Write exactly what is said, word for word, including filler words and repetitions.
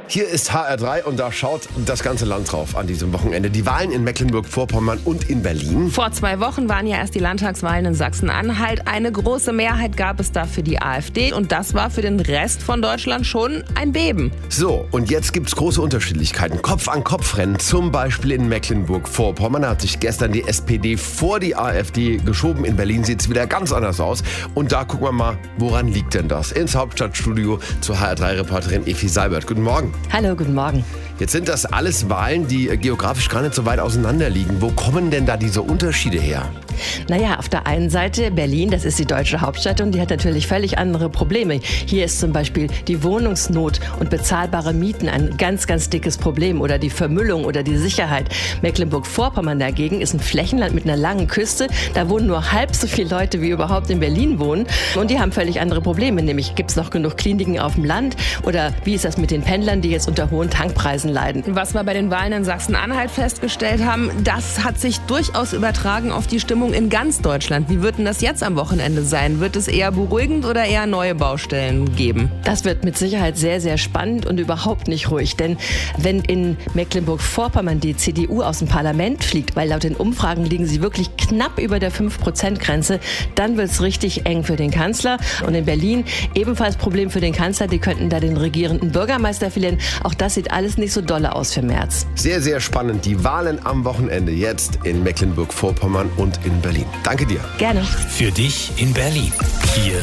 Hier ist H R drei und da schaut das ganze Land drauf an diesem Wochenende. Die Wahlen in Mecklenburg-Vorpommern und in Berlin. Vor zwei Wochen waren ja erst die Landtagswahlen in Sachsen-Anhalt. Eine große Mehrheit gab es da für die AfD und das war für den Rest von Deutschland schon ein Beben. So, und jetzt gibt's große Unterschiedlichkeiten. Kopf-an-Kopf-Rennen, zum Beispiel in Mecklenburg-Vorpommern. Da hat sich gestern die S P D vor die AfD geschoben. In Berlin sieht's wieder ganz anders aus. Und da gucken wir mal, woran liegt denn das? Ins Hauptstadtstudio zur H R drei-Reporterin Effi Seibert. Guten Morgen. Hallo, guten Morgen. Jetzt sind das alles Wahlen, die geografisch gar nicht so weit auseinander liegen. Wo kommen denn da diese Unterschiede her? Naja, auf der einen Seite Berlin, das ist die deutsche Hauptstadt und die hat natürlich völlig andere Probleme. Hier ist zum Beispiel die Wohnungsnot und bezahlbare Mieten ein ganz, ganz dickes Problem oder die Vermüllung oder die Sicherheit. Mecklenburg-Vorpommern dagegen ist ein Flächenland mit einer langen Küste. Da wohnen nur halb so viele Leute, wie überhaupt in Berlin wohnen und die haben völlig andere Probleme. Nämlich gibt es noch genug Kliniken auf dem Land oder wie ist das mit den Pendlern, die jetzt unter hohen Tankpreisen leiden? Was wir bei den Wahlen in Sachsen-Anhalt festgestellt haben, das hat sich durchaus übertragen auf die Stimmung in ganz Deutschland. Wie wird denn das jetzt am Wochenende sein? Wird es eher beruhigend oder eher neue Baustellen geben? Das wird mit Sicherheit sehr, sehr spannend und überhaupt nicht ruhig. Denn wenn in Mecklenburg-Vorpommern die C D U aus dem Parlament fliegt, weil laut den Umfragen liegen sie wirklich knapp über der fünf Prozent Grenze, dann wird es richtig eng für den Kanzler. Und in Berlin ebenfalls Problem für den Kanzler. Die könnten da den regierenden Bürgermeister verlieren. Auch das sieht alles nicht so dolle aus für März. Sehr, sehr spannend. Die Wahlen am Wochenende jetzt in Mecklenburg-Vorpommern und in Berlin. Danke dir. Gerne. Für dich in Berlin. Hier